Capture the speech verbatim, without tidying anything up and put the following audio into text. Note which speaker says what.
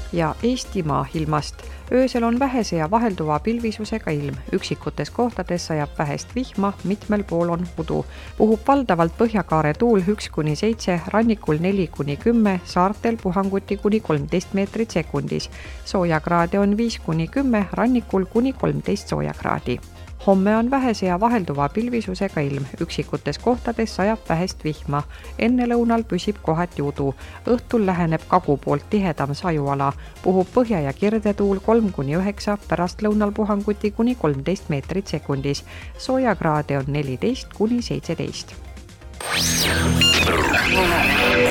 Speaker 1: ja Eestimaa ilmast. Öösel on vähese ja vahelduva pilvisusega ilm. Üksikutes kohtades sajab vähest vihma, mitmel pool on udu. Puhub valdavalt põhjakaare tuul üks kuni seitse, rannikul neli kuni kümme, saartel puhanguti kuni kolmteist meetrit sekundis. Soojakraade on viis kuni kümme, rannikul kuni kolmteist soojakraadi. Homme on vähese ja vahelduva pilvisusega ilm. Üksikutes kohtades sajab vähest vihma. Enne lõunal püsib kohati udu. Õhtul läheneb kagu poolt tihedam sajuala. Puhub põhja- ja kirdetuul kolm kuni üheksa, pärast lõunal puhanguti kuni kolmteist meetrit sekundis. Soojakraade on neliteist kuni seitseteist.